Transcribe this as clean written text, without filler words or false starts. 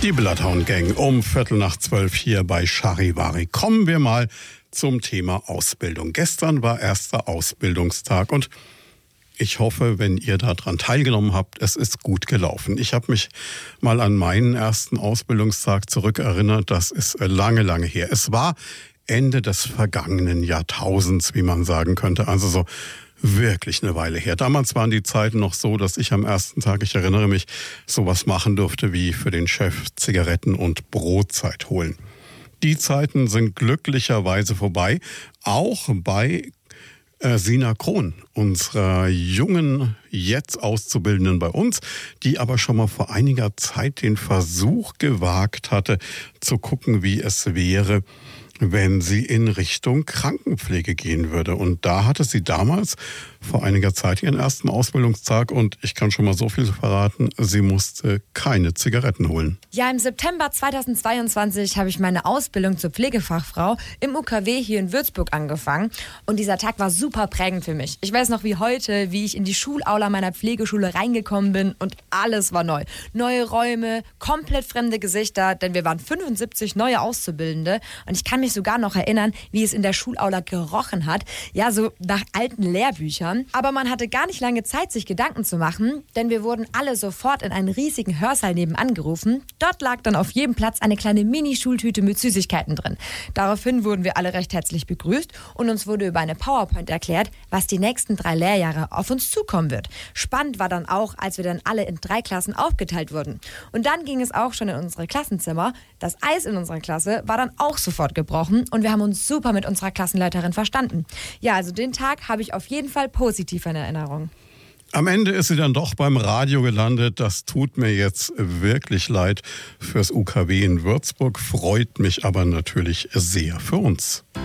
Die Bloodhound Gang um 11:45 hier bei Charivari. Kommen wir mal zum Thema Ausbildung. Gestern war erster Ausbildungstag und ich hoffe, wenn ihr daran teilgenommen habt, es ist gut gelaufen. Ich habe mich mal an meinen ersten Ausbildungstag zurückerinnert. Das ist lange, lange her. Es war Ende des vergangenen Jahrtausends, wie man sagen könnte. Also so wirklich eine Weile her. Damals waren die Zeiten noch so, dass ich am ersten Tag, ich erinnere mich, sowas machen durfte wie für den Chef Zigaretten und Brotzeit holen. Die Zeiten sind glücklicherweise vorbei, auch bei Sina Krohn, unserer jungen, jetzt Auszubildenden bei uns, die aber schon mal vor einiger Zeit den Versuch gewagt hatte, zu gucken, wie es wäre, wenn sie in Richtung Krankenpflege gehen würde. Und da hatte sie damals vor einiger Zeit ihren ersten Ausbildungstag und ich kann schon mal so viel verraten, sie musste keine Zigaretten holen. Ja, im September 2022 habe ich meine Ausbildung zur Pflegefachfrau im UKW hier in Würzburg angefangen und dieser Tag war super prägend für mich. Ich weiß noch wie heute, wie ich in die Schulaula meiner Pflegeschule reingekommen bin und alles war neu. Neue Räume, komplett fremde Gesichter, denn wir waren 75 neue Auszubildende und ich kann mich sogar noch erinnern, wie es in der Schulaula gerochen hat. Ja, so nach alten Lehrbüchern. Aber man hatte gar nicht lange Zeit, sich Gedanken zu machen, denn wir wurden alle sofort in einen riesigen Hörsaal nebenan gerufen. Dort lag dann auf jedem Platz eine kleine Mini-Schultüte mit Süßigkeiten drin. Daraufhin wurden wir alle recht herzlich begrüßt und uns wurde über eine PowerPoint erklärt, was die nächsten 3 Lehrjahre auf uns zukommen wird. Spannend war dann auch, als wir dann alle in 3 Klassen aufgeteilt wurden. Und dann ging es auch schon in unsere Klassenzimmer. Das Eis in unserer Klasse war dann auch sofort gebrochen und wir haben uns super mit unserer Klassenleiterin verstanden. Ja, also den Tag habe ich auf jeden Fall positiv in Erinnerung. Am Ende ist sie dann doch beim Radio gelandet. Das tut mir jetzt wirklich leid fürs UKW in Würzburg, freut mich aber natürlich sehr für uns.